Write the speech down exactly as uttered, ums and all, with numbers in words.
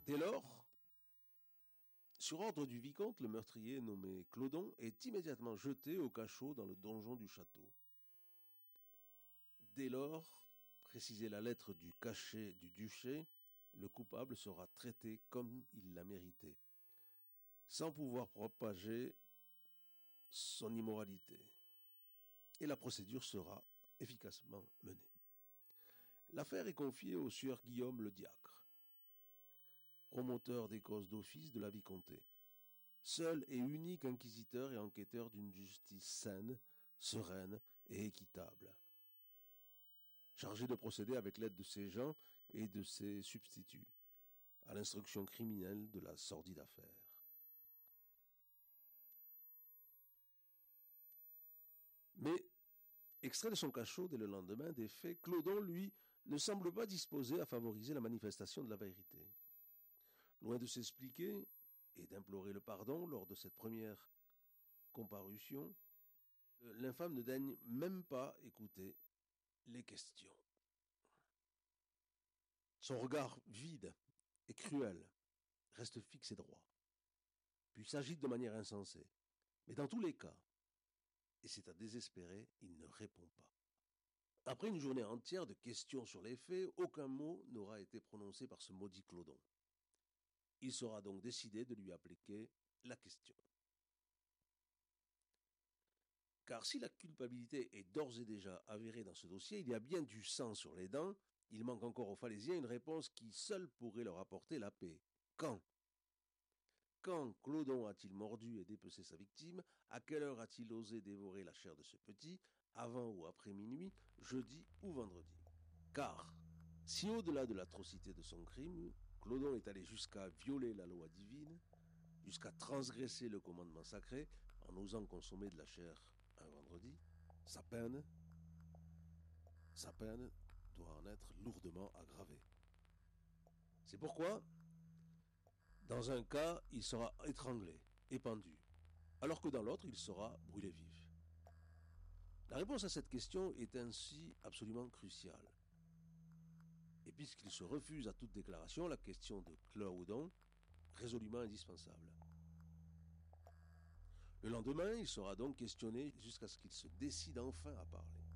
Dès lors, sur ordre du vicomte, le meurtrier nommé Clodon est immédiatement jeté au cachot dans le donjon du château. Dès lors, précisait la lettre du cachet du duché, le coupable sera traité comme il l'a mérité, sans pouvoir propager son immoralité. Et la procédure sera efficacement menée. L'affaire est confiée au sieur Guillaume le Diacre, promoteur des causes d'office de la vicomté, seul et unique inquisiteur et enquêteur d'une justice saine, sereine et équitable, chargé de procéder avec l'aide de ses gens et de ses substituts à l'instruction criminelle de la sordide affaire. Mais, extrait de son cachot dès le lendemain des faits, Clodon, lui, ne semble pas disposé à favoriser la manifestation de la vérité. Loin de s'expliquer et d'implorer le pardon lors de cette première comparution, l'infâme ne daigne même pas écouter les questions. Son regard vide et cruel reste fixe et droit, puis s'agite de manière insensée. Mais dans tous les cas, et c'est à désespérer, il ne répond pas. Après une journée entière de questions sur les faits, aucun mot n'aura été prononcé par ce maudit Clodon. Il sera donc décidé de lui appliquer la question. Car si la culpabilité est d'ores et déjà avérée dans ce dossier, il y a bien du sang sur les dents, il manque encore aux Falaisiens une réponse qui seule pourrait leur apporter la paix. Quand ? Quand Clodon a-t-il mordu et dépecé sa victime? À quelle heure a-t-il osé dévorer la chair de ce petit? Avant ou après minuit, jeudi ou vendredi? Car, si au-delà de l'atrocité de son crime, Clodon est allé jusqu'à violer la loi divine, jusqu'à transgresser le commandement sacré en osant consommer de la chair un vendredi, sa peine, sa peine doit en être lourdement aggravée. C'est pourquoi, dans un cas, il sera étranglé et pendu, alors que dans l'autre, il sera brûlé vif. La réponse à cette question est ainsi absolument cruciale. Et puisqu'il se refuse à toute déclaration, la question de Clodon, résolument indispensable. Le lendemain, il sera donc questionné jusqu'à ce qu'il se décide enfin à parler.